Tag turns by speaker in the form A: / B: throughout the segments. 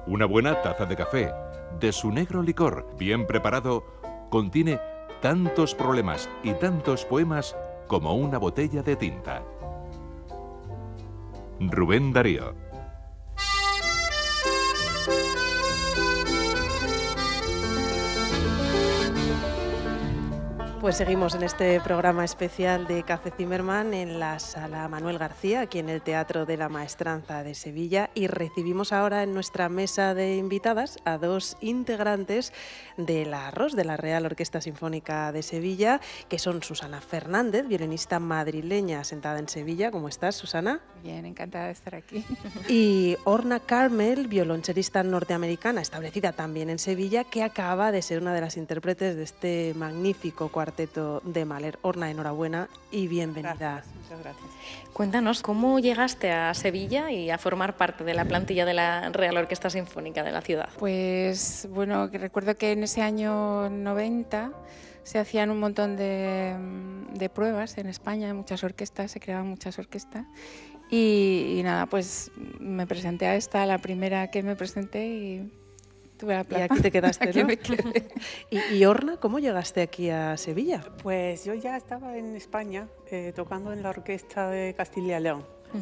A: Una buena taza de café, de su negro licor, bien preparado, contiene tantos problemas y tantos poemas como una botella de tinta. Rubén Darío.
B: Pues seguimos en este programa especial de Café Zimmermann en la Sala Manuel García, aquí en el Teatro de la Maestranza de Sevilla, y recibimos ahora en nuestra mesa de invitadas a dos integrantes de la ROS, de la Real Orquesta Sinfónica de Sevilla, que son Susana Fernández, violinista madrileña asentada en Sevilla. ¿Cómo estás, Susana?
C: Bien, encantada de estar aquí.
B: Y Orna Carmel, violonchelista norteamericana, establecida también en Sevilla, que acaba de ser una de las intérpretes de este magnífico cuarteto de Mahler. Orna, enhorabuena y bienvenida.
C: Gracias, muchas gracias.
D: Cuéntanos, ¿cómo llegaste a Sevilla y a formar parte de la plantilla de la Real Orquesta Sinfónica de la ciudad?
C: Pues bueno, que recuerdo que en ese año 90 se hacían un montón de pruebas en España, en muchas orquestas, se creaban muchas orquestas. Y nada, pues me presenté a esta, la primera que me presenté, y tuve la plaza.
B: Y aquí te quedaste,
C: Aquí
B: ¿no?
C: me quedé.
B: ¿Y Orna, cómo llegaste aquí a Sevilla?
E: Pues yo ya estaba en España tocando en la orquesta de Castilla y León.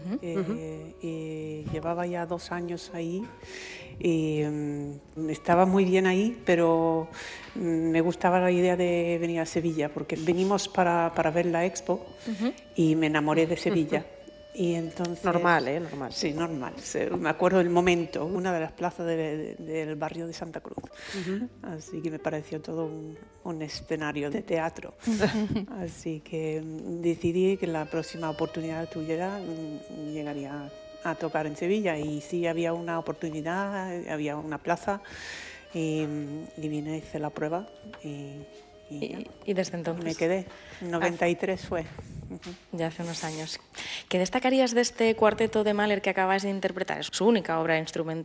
E: Y llevaba ya 2 años ahí y estaba muy bien ahí, pero me gustaba la idea de venir a Sevilla porque venimos para ver la expo y me enamoré de Sevilla. Y entonces,
B: Normal, ¿eh? Normal.
E: Sí, normal. Me acuerdo del momento, una de las plazas del barrio de Santa Cruz. Así que me pareció todo un escenario de teatro. Así que decidí que la próxima oportunidad que tuviera llegaría a tocar en Sevilla. Y sí había una oportunidad, había una plaza y vine, hice la prueba
D: Y desde entonces
E: me quedé. 93 fue.
D: Ya hace unos años. ¿Qué destacarías de este cuarteto de Mahler que acabas de interpretar? Es su única obra instrumental.